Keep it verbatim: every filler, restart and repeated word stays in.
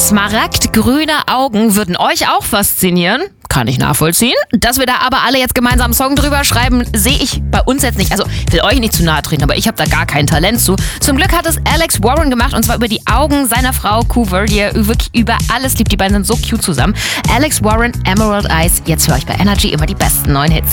Smaragdgrüne Augen würden euch auch faszinieren. Kann ich nachvollziehen. Dass wir da aber alle jetzt gemeinsam einen Song drüber schreiben, sehe ich bei uns jetzt nicht. Also, ich will euch nicht zu nahe treten, aber ich habe da gar kein Talent zu. Zum Glück hat es Alex Warren gemacht, und zwar über die Augen seiner Frau Coover, die er wirklich über alles liebt. Die beiden sind so cute zusammen. Alex Warren, Emerald Eyes. Jetzt für euch bei Energy immer die besten neuen Hits.